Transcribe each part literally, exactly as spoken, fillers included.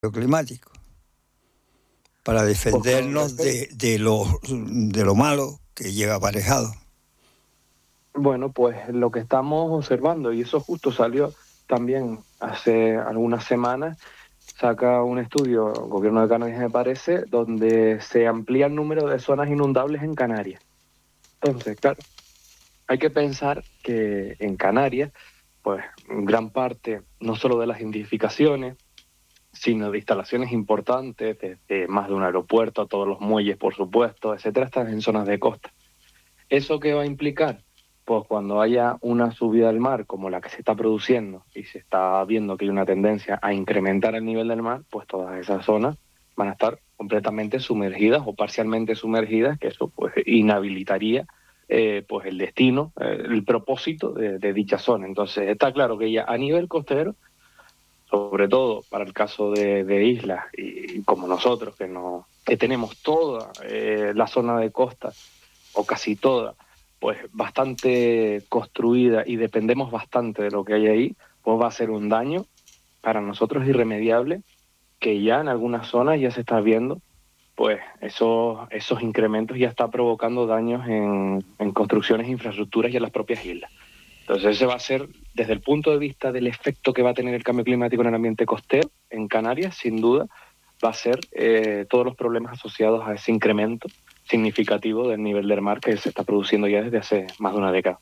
climático, para defendernos de, de, lo, de lo malo que lleva aparejado. Bueno, pues lo que estamos observando, y eso justo salió también hace algunas semanas, saca un estudio, el gobierno de Canarias me parece, donde se amplía el número de zonas inundables en Canarias. Entonces, claro, hay que pensar que en Canarias, pues gran parte, no solo de las edificaciones, sino de instalaciones importantes, desde más de un aeropuerto a todos los muelles, por supuesto, etcétera, están en zonas de costa. ¿Eso qué va a implicar? Pues cuando haya una subida del mar como la que se está produciendo y se está viendo que hay una tendencia a incrementar el nivel del mar, pues todas esas zonas van a estar completamente sumergidas o parcialmente sumergidas, que eso pues inhabilitaría eh, pues el destino, eh, el propósito de, de dicha zona. Entonces está claro que ya a nivel costero, sobre todo para el caso de, de islas y, y como nosotros que, no, que tenemos toda eh, la zona de costa o casi toda, pues bastante construida y dependemos bastante de lo que hay ahí, pues va a ser un daño para nosotros irremediable, que ya en algunas zonas ya se está viendo, pues esos, esos incrementos ya está provocando daños en, en construcciones, infraestructuras y en las propias islas. Entonces ese va a ser, desde el punto de vista del efecto que va a tener el cambio climático en el ambiente costero, en Canarias, sin duda, va a ser eh, todos los problemas asociados a ese incremento significativo del nivel del mar que se está produciendo ya desde hace más de una década.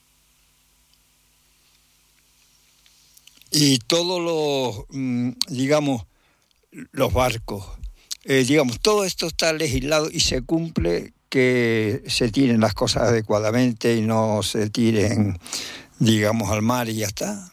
Y todos los, digamos, los barcos, eh, digamos, todo esto está legislado y se cumple, que se tiren las cosas adecuadamente y no se tiren, digamos, al mar y ya está.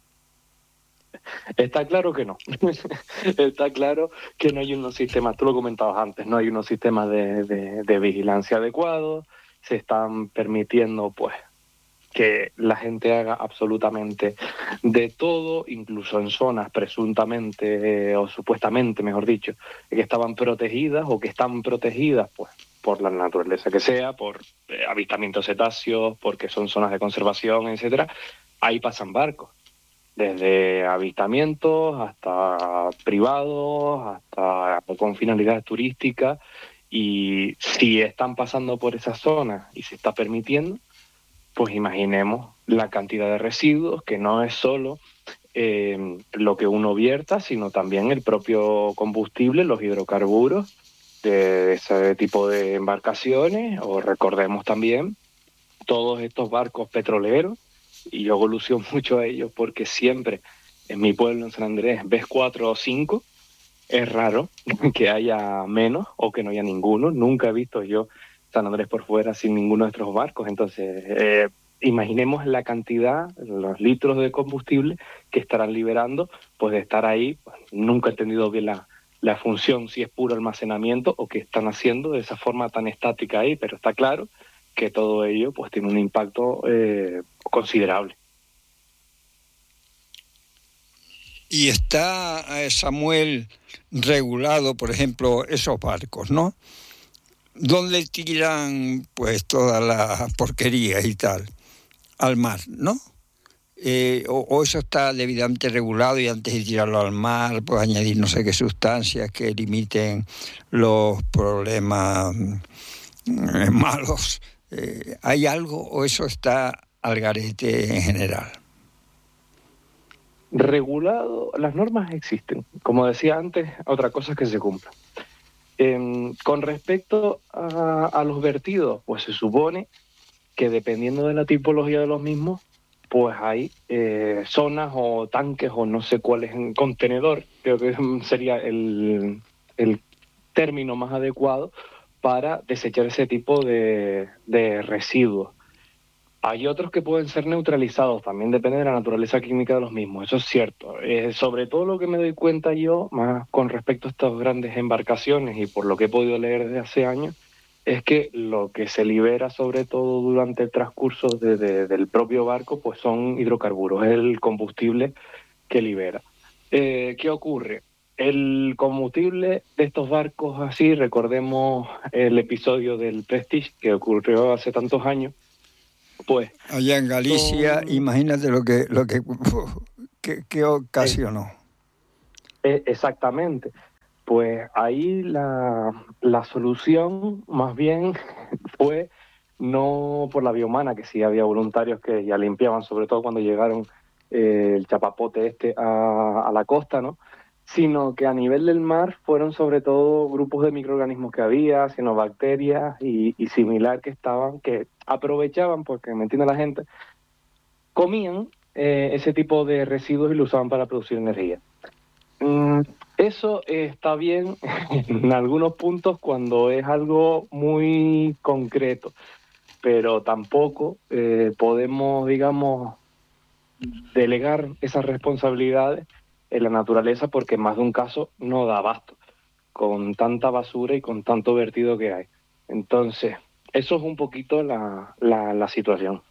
Está claro que no. Está claro que no hay unos sistemas, tú lo comentabas antes, no hay unos sistemas de, de, de vigilancia adecuados, se están permitiendo pues que la gente haga absolutamente de todo, incluso en zonas presuntamente eh, o supuestamente, mejor dicho, que estaban protegidas o que están protegidas pues por la naturaleza que sea, por eh, avistamientos cetáceos, porque son zonas de conservación, etcétera. Ahí pasan barcos, desde avistamientos hasta privados, hasta con finalidades turísticas, y si están pasando por esas zonas y se está permitiendo, pues imaginemos la cantidad de residuos, que no es solo eh, lo que uno vierta, sino también el propio combustible, los hidrocarburos de ese tipo de embarcaciones, o recordemos también todos estos barcos petroleros, y yo evoluciono mucho a ellos porque siempre en mi pueblo, en San Andrés, ves cuatro o cinco, es raro que haya menos o que no haya ninguno. Nunca he visto yo San Andrés por fuera sin ninguno de nuestros barcos. Entonces, eh, imaginemos la cantidad, los litros de combustible que estarán liberando, pues de estar ahí. Pues, nunca he entendido bien la, la función, si es puro almacenamiento o qué están haciendo de esa forma tan estática ahí, pero está claro que todo ello pues tiene un impacto eh, considerable. Y está, eh, Samuel, regulado, por ejemplo, esos barcos, ¿no? ¿Dónde tiran pues todas las porquerías y tal? Al mar, ¿no? Eh, o, o eso está debidamente regulado y antes de tirarlo al mar, pues añadir no sé qué sustancias que limiten los problemas eh, malos. Eh, ¿Hay algo o eso está al garete en general? Regulado, las normas existen. Como decía antes, otra cosa es que se cumpla. Eh, con respecto a, a los vertidos, pues se supone que dependiendo de la tipología de los mismos, pues hay eh, zonas o tanques o no sé cuál es en contenedor, creo que sería el, el término más adecuado para desechar ese tipo de, de residuos. Hay otros que pueden ser neutralizados, también depende de la naturaleza química de los mismos, eso es cierto. Eh, sobre todo lo que me doy cuenta yo, más con respecto a estas grandes embarcaciones y por lo que he podido leer desde hace años, es que lo que se libera sobre todo durante el transcurso de, de, del propio barco, pues son hidrocarburos, es el combustible que libera. Eh, ¿Qué ocurre? El combustible de estos barcos así, recordemos el episodio del Prestige que ocurrió hace tantos años, pues allá en Galicia, son... imagínate lo que lo que, que, que ocasionó. Eh, exactamente. Pues ahí la, la solución más bien fue no por la vía humana, que sí había voluntarios que ya limpiaban, sobre todo cuando llegaron eh, el chapapote este a, a la costa, ¿no? Sino que a nivel del mar fueron sobre todo grupos de microorganismos que había, cianobacterias y, y similar que estaban, que aprovechaban, porque me entiende la gente, comían eh, ese tipo de residuos y lo usaban para producir energía. Mm, eso eh, está bien en algunos puntos cuando es algo muy concreto, pero tampoco eh, podemos, digamos, delegar esas responsabilidades en la naturaleza porque en más de un caso no da abasto con tanta basura y con tanto vertido que hay. Entonces, eso es un poquito la, la, la situación.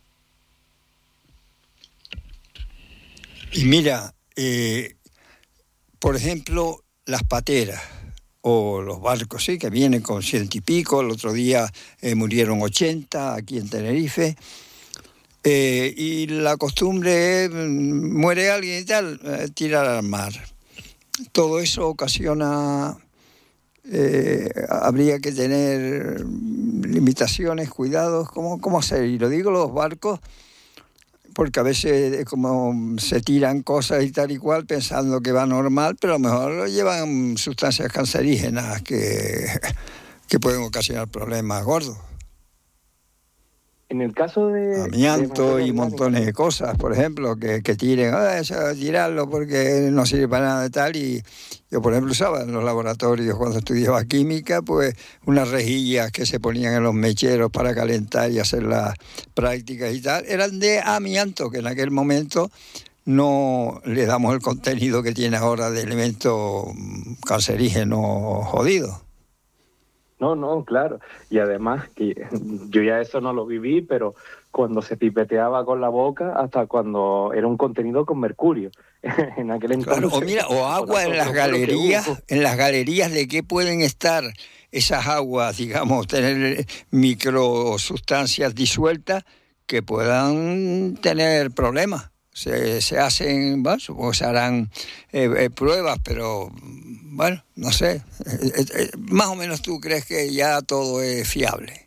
Y mira, eh, por ejemplo, las pateras o los barcos, sí, que vienen con ciento y pico. El otro día eh, murieron ochenta aquí en Tenerife. Eh, y la costumbre es, muere alguien y tal, eh, tirar al mar. Todo eso ocasiona, eh, habría que tener limitaciones, cuidados, ¿cómo, cómo hacer? Y lo digo los barcos, porque a veces como se tiran cosas y tal y cual pensando que va normal, pero a lo mejor llevan sustancias cancerígenas que, que pueden ocasionar problemas gordos. En el caso de... Amianto de y montones de cosas, por ejemplo, que, que tiren, ah, eso, tirarlo porque no sirve para nada de tal. Y yo, por ejemplo, usaba en los laboratorios cuando estudiaba química, pues unas rejillas que se ponían en los mecheros para calentar y hacer las prácticas y tal, eran de amianto, que en aquel momento no le damos el contenido que tiene ahora de elemento cancerígeno jodido. No, no, claro. Y además, que yo ya eso no lo viví, pero cuando se pipeteaba con la boca, hasta cuando era un contenido con mercurio. En aquel entonces. Claro, o mira, o agua en las galerías, en las galerías, ¿de qué pueden estar esas aguas, digamos, tener microsustancias disueltas que puedan tener problemas? Se, se hacen, bueno, supongo que se harán eh, eh, pruebas, pero bueno, no sé. Eh, eh, más o menos tú crees que ya todo es fiable.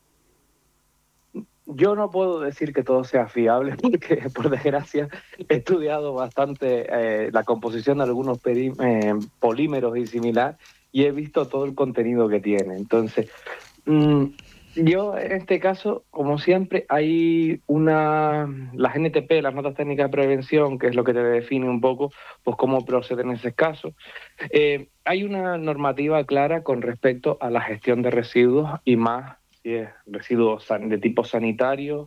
Yo no puedo decir que todo sea fiable porque, por desgracia, he estudiado bastante eh, la composición de algunos peri- eh, polímeros y similar y he visto todo el contenido que tiene. Entonces, mmm, yo en este caso, como siempre, hay una... Las N T P, las notas técnicas de prevención, que es lo que te define un poco, pues cómo proceder en ese caso. Eh, hay una normativa clara con respecto a la gestión de residuos y más si es residuos de tipo sanitario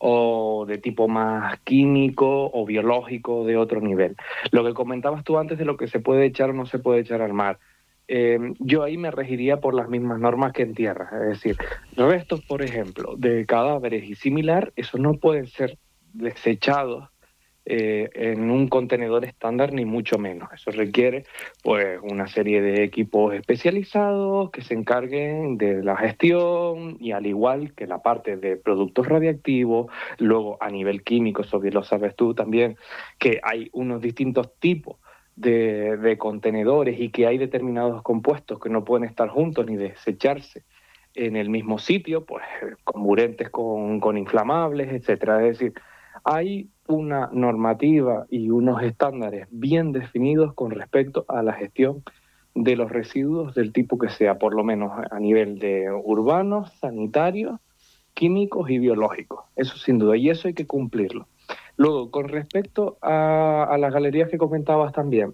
o de tipo más químico o biológico de otro nivel. Lo que comentabas tú antes de lo que se puede echar o no se puede echar al mar. Eh, yo ahí me regiría por las mismas normas que en tierra, es decir, restos, por ejemplo, de cadáveres y similar, esos no pueden ser desechados Eh, en un contenedor estándar, ni mucho menos. Eso requiere pues una serie de equipos especializados que se encarguen de la gestión y al igual que la parte de productos radiactivos, luego a nivel químico, eso bien lo sabes tú también, que hay unos distintos tipos de, de contenedores y que hay determinados compuestos que no pueden estar juntos ni desecharse en el mismo sitio, pues comburentes con, con inflamables, etcétera. Es decir, hay una normativa y unos estándares bien definidos con respecto a la gestión de los residuos del tipo que sea, por lo menos a nivel de urbanos, sanitarios, químicos y biológicos. Eso sin duda, y eso hay que cumplirlo. Luego, con respecto a, a las galerías que comentabas también,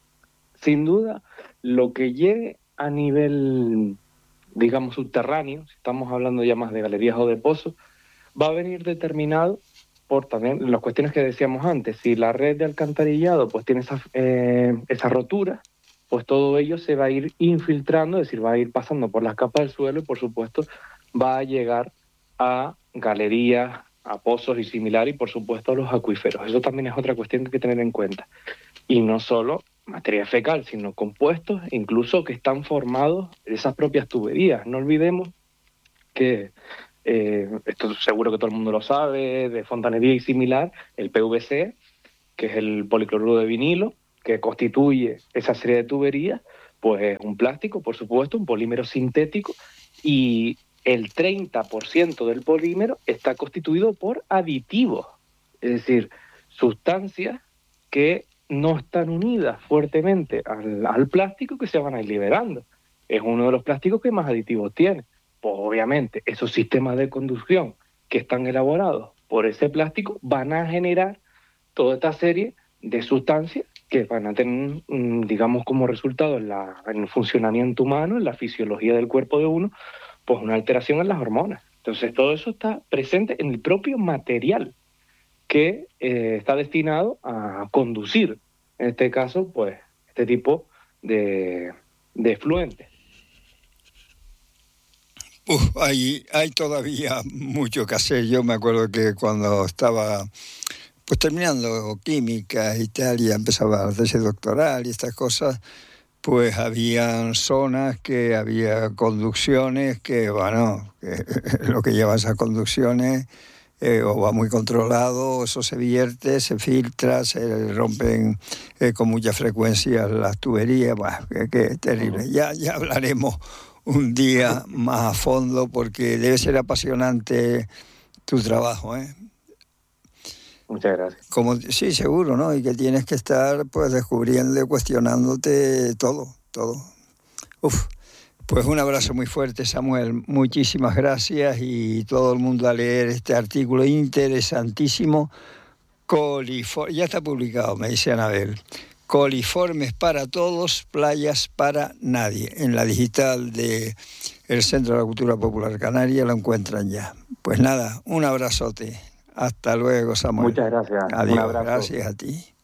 sin duda, lo que llegue a nivel, digamos, subterráneo, si estamos hablando ya más de galerías o de pozos, va a venir determinado por también las cuestiones que decíamos antes. Si la red de alcantarillado pues tiene esa, eh, esa rotura, pues todo ello se va a ir infiltrando, es decir, va a ir pasando por las capas del suelo y por supuesto va a llegar a galerías, a pozos y similar y por supuesto a los acuíferos. Eso también es otra cuestión que hay que tener en cuenta. Y no solo materia fecal, sino compuestos incluso que están formados en esas propias tuberías. No olvidemos que Eh, esto seguro que todo el mundo lo sabe, de fontanería y similar, el P V C, que es el policloruro de vinilo, que constituye esa serie de tuberías, Pues es un plástico, por supuesto, un polímero sintético, y el treinta por ciento del polímero está constituido por aditivos, es decir, sustancias que no están unidas fuertemente al, al plástico, que se van a ir liberando. Es uno de los plásticos que más aditivos tiene. Pues obviamente esos sistemas de conducción que están elaborados por ese plástico van a generar toda esta serie de sustancias que van a tener, digamos, como resultado en, la, en el funcionamiento humano, en la fisiología del cuerpo de uno, pues una alteración en las hormonas. Entonces todo eso está presente en el propio material que eh, está destinado a conducir, en este caso, pues, este tipo de, de efluentes. Uf, hay, hay todavía mucho que hacer. Yo me acuerdo que cuando estaba pues terminando química y tal, y empezaba a hacerse doctoral y estas cosas, pues habían zonas que había conducciones que, bueno, que lo que lleva esas conducciones eh, o va muy controlado, eso se vierte, se filtra, se rompen eh, con mucha frecuencia las tuberías, bueno, que, que terrible. Ya, ya hablaremos un día más a fondo, porque debe ser apasionante tu trabajo, ¿eh? Muchas gracias. Como, sí, seguro, ¿no? Y que tienes que estar pues descubriendo y cuestionándote todo, todo. Uf, pues un abrazo muy fuerte, Samuel. Muchísimas gracias, y todo el mundo a leer este artículo interesantísimo. Coliformes, ya está publicado, me dice Anabel. Coliformes para todos, playas para nadie. En la digital de el Centro de la Cultura Popular Canaria lo encuentran ya. Pues nada, un abrazote. Hasta luego, Samuel. Muchas gracias. Adiós, Un abrazo. gracias a ti.